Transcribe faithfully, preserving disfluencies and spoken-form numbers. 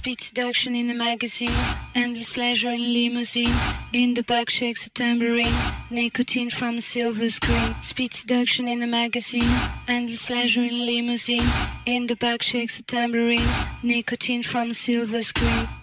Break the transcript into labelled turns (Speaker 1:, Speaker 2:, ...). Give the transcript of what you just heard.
Speaker 1: Speed seduction in the magazine, endless pleasure in limousine. In the back shakes a tambourine, nicotine from a silver screen. Speed seduction in the magazine, endless pleasure in limousine. In the back shakes a tambourine, nicotine from a silver screen.